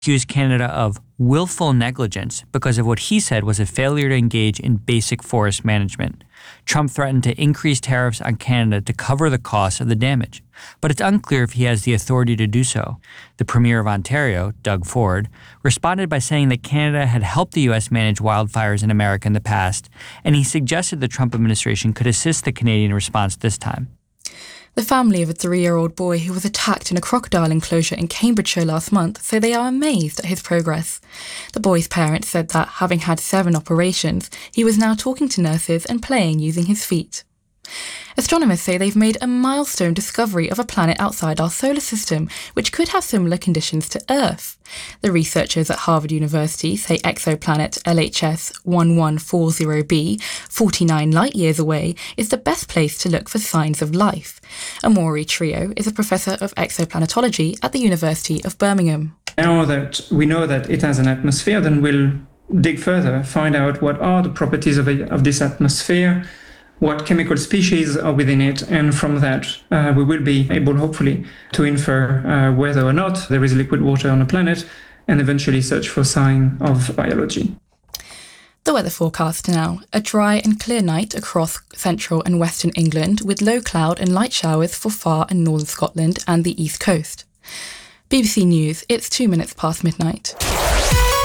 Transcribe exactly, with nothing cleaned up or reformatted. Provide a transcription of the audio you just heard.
accused Canada of willful negligence because of what he said was a failure to engage in basic forest management. Trump threatened to increase tariffs on Canada to cover the cost of the damage, but it's unclear if he has the authority to do so. The Premier of Ontario, Doug Ford, responded by saying that Canada had helped the U S manage wildfires in America in the past, and he suggested the Trump administration could assist the Canadian response this time. The family of a three-year-old boy who was attacked in a crocodile enclosure in Cambridgeshire last month say they are amazed at his progress. The boy's parents said that, having had seven operations, he was now talking to nurses and playing using his feet. Astronomers say they've made a milestone discovery of a planet outside our solar system, which could have similar conditions to Earth. The researchers at Harvard University say exoplanet L H S one one four zero b, forty-nine light-years away, is the best place to look for signs of life. Amaury Trio is a professor of exoplanetology at the University of Birmingham. Now that we know that it has an atmosphere, then we'll dig further, find out what are the properties of, a, of this atmosphere, what chemical species are within it, and from that uh, we will be able, hopefully, to infer uh, whether or not there is liquid water on the planet, and eventually search for signs of biology. The weather forecast now. A dry and clear night across central and western England, with low cloud and light showers for far and northern Scotland and the east coast. B B C News, it's two minutes past midnight.